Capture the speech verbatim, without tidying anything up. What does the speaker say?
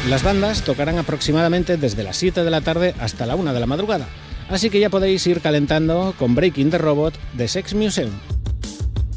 Las bandas tocarán aproximadamente desde las siete de la tarde hasta la una de la madrugada, así que ya podéis ir calentando con Breaking the Robot de Sex Museum.